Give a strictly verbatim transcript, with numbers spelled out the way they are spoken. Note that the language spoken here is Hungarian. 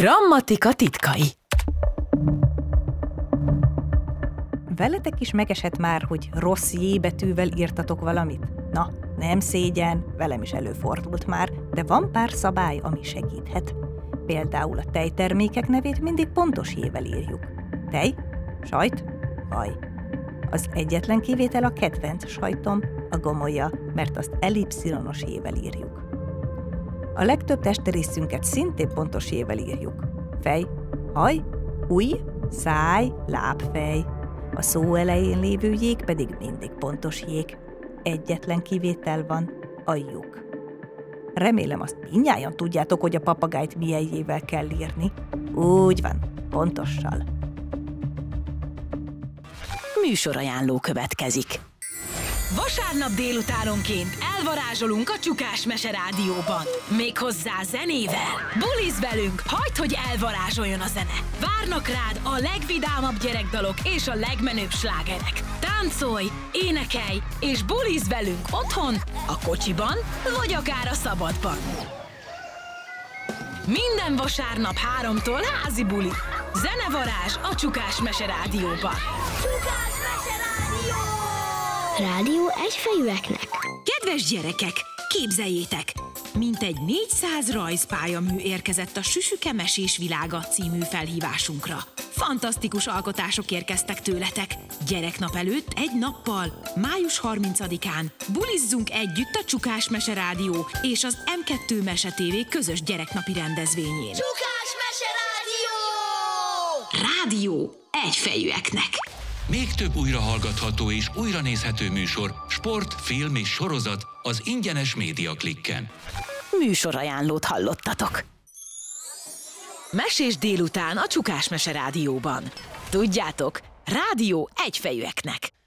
Grammatika titkai. Veletek is megesett már, hogy rossz J betűvel írtatok valamit? Na, nem szégyen, velem is előfordult már, de van pár szabály, ami segíthet. Például a tejtermékek nevét mindig pontos J-vel írjuk. Tej, sajt, vaj. Az egyetlen kivétel a kedvenc sajtom, a gomolya, mert azt ellipszilonos J-vel írjuk. A legtöbb testrészünket szintén pontos J-vel írjuk. Fej, haj, ujj, száj, lábfej. A szó elején lévő jég pedig mindig pontos jég. Egyetlen kivétel van, a lyuk. Remélem azt mindnyájan tudjátok, hogy a papagájt milyen jével kell írni. Úgy van, pontossal. Műsorajánló következik. Vasárnap délutánonként elvarázsolunk a Csukás Mese Rádióban. Méghozzá zenével. Buliz velünk, hagyd, hogy elvarázsoljon a zene. Várnak rád a legvidámabb gyerekdalok és a legmenőbb slágerek. Táncolj, énekelj és buliz velünk otthon, a kocsiban vagy akár a szabadban. Minden vasárnap háromtól házi buli. Zenevarázs a Csukás Mese Rádióban. Csukás Mese Rádió! Rádió egyfejűeknek. Kedves gyerekek, képzeljétek! Mintegy négyszáz rajzpályamű érkezett a Süsüke Mesés Világa című felhívásunkra. Fantasztikus alkotások érkeztek tőletek. Gyereknap előtt egy nappal, május harmincadikán bulizzunk együtt a Csukás Mese Rádió és az em kettő Mese té vé közös gyereknapi rendezvényén. Csukás Mese Rádió! Rádió egyfejűeknek. Még több újrahallgatható és újranézhető műsor, sport, film és sorozat az ingyenes Média Klikken. Műsorajánlót hallottatok. Mesés délután a Csukás Mese Rádióban. Tudjátok, rádió egyfejűeknek.